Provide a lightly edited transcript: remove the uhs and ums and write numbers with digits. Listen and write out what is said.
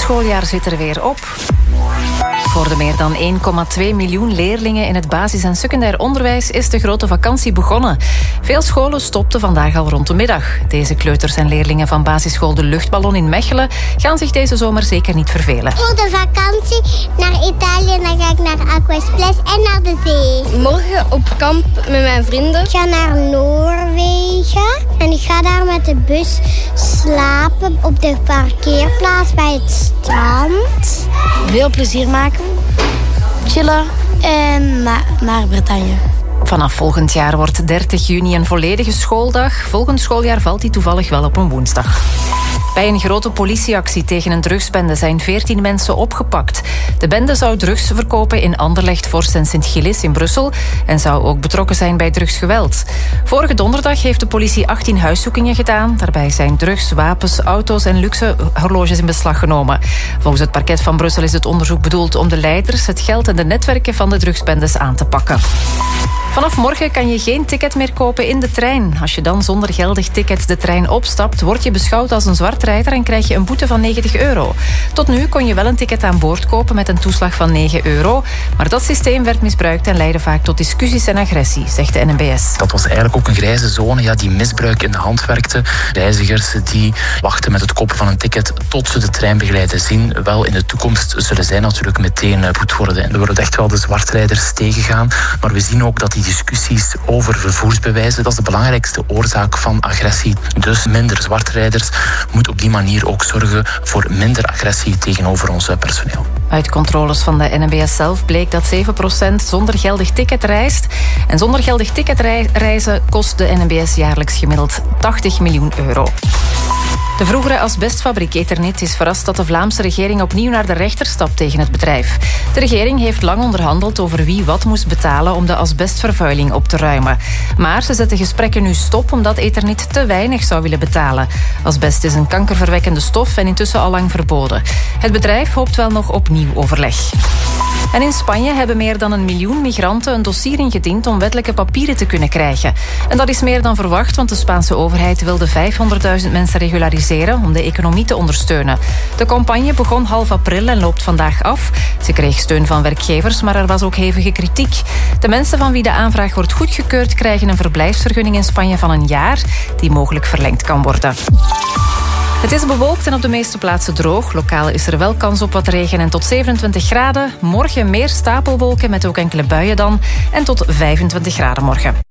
schooljaar zit er weer op. Voor de meer dan 1,2 miljoen leerlingen in het basis- en secundair onderwijs is de grote vakantie begonnen. Veel scholen stopten vandaag al rond de middag. Deze kleuters en leerlingen van basisschool De Luchtballon in Mechelen gaan zich deze zomer zeker niet vervelen. Voor de vakantie naar Italië, dan ga ik naar Aquasples en naar de zee. Morgen op kamp met mijn vrienden. Ik ga naar Noorwegen en ik ga daar met de bus slapen op de parkeerplaats bij het strand. Veel plezier maken, chillen en naar Bretagne. Vanaf volgend jaar wordt 30 juni een volledige schooldag. Volgend schooljaar valt die toevallig wel op een woensdag. Bij een grote politieactie tegen een drugsbende zijn 14 mensen opgepakt. De bende zou drugs verkopen in Anderlecht, Vorst en Sint-Gillis in Brussel en zou ook betrokken zijn bij drugsgeweld. Vorige donderdag heeft de politie 18 huiszoekingen gedaan. Daarbij zijn drugs, wapens, auto's en luxe horloges in beslag genomen. Volgens het parket van Brussel is het onderzoek bedoeld om de leiders, het geld en de netwerken van de drugsbendes aan te pakken. Vanaf morgen kan je geen ticket meer kopen in de trein. Als je dan zonder geldig ticket de trein opstapt, word je beschouwd als een zwartrijder en krijg je een boete van €90. Tot nu kon je wel een ticket aan boord kopen met een toeslag van €9. Maar dat systeem werd misbruikt en leidde vaak tot discussies en agressie, zegt de NMBS. Dat was eigenlijk ook een grijze zone die misbruik in de hand werkte. Reizigers die wachten met het kopen van een ticket tot ze de treinbegeleider zien, wel in de toekomst zullen zij natuurlijk meteen boet worden. En er worden echt wel de zwartrijders tegengaan. Maar we zien ook dat die discussies over vervoersbewijzen, dat is de belangrijkste oorzaak van agressie. Dus minder zwartrijders moet op die manier ook zorgen voor minder agressie tegenover ons personeel. Uit controles van de NMBS zelf bleek dat 7% zonder geldig ticket reist. En zonder geldig ticket reizen kost de NMBS jaarlijks gemiddeld €80 miljoen. De vroegere asbestfabriek Eternit is verrast dat de Vlaamse regering opnieuw naar de rechter stapt tegen het bedrijf. De regering heeft lang onderhandeld over wie wat moest betalen om de asbestvervuiling op te ruimen. Maar ze zetten gesprekken nu stop omdat Eternit te weinig zou willen betalen. Asbest is een kankerverwekkende stof en intussen al lang verboden. Het bedrijf hoopt wel nog op nieuw overleg. En in Spanje hebben meer dan 1 miljoen migranten een dossier ingediend om wettelijke papieren te kunnen krijgen. En dat is meer dan verwacht, want de Spaanse overheid wilde 500.000 mensen regulariseren om de economie te ondersteunen. De campagne begon half april en loopt vandaag af. Ze kreeg steun van werkgevers, maar er was ook hevige kritiek. De mensen van wie de aanvraag wordt goedgekeurd krijgen een verblijfsvergunning in Spanje van 1 jaar, die mogelijk verlengd kan worden. Het is bewolkt en op de meeste plaatsen droog. Lokaal is er wel kans op wat regen en tot 27 graden. Morgen meer stapelwolken met ook enkele buien dan. En tot 25 graden morgen.